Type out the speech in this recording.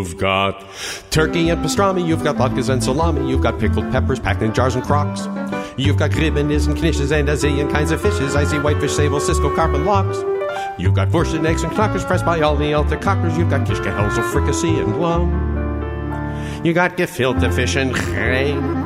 You've got turkey and pastrami, you've got latkes and salami, you've got pickled peppers packed in jars and crocks. You've got gribbenis and knishes and a zillion kinds of fishes. I see whitefish, sable, cisco, carp, and lox. You've got borscht and eggs and knockers pressed by all the alter cockers. You've got kishke, helsel, fricassee, and glum. You got gefilte fish and crane.